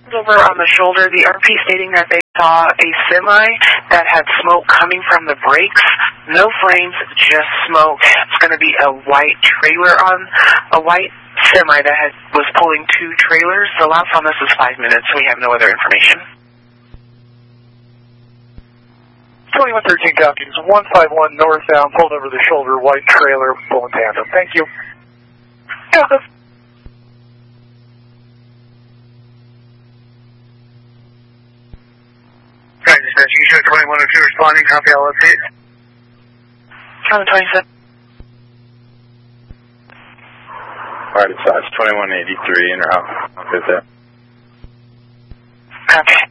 Over on the shoulder, the RP stating that they saw a semi that had smoke coming from the brakes. No flames, just smoke. It's going to be a white trailer on a white semi that was pulling 2 trailers. The lapse on this is 5 minutes. We have no other information. 2113 copies, 151 northbound, pulled over the shoulder, white trailer, pulling tandem. Thank you. Yeah, that's Dispatch, you show 2102 responding, copy all update. On the 27. Alright, it's 2183 in route. I'll get that. Copy.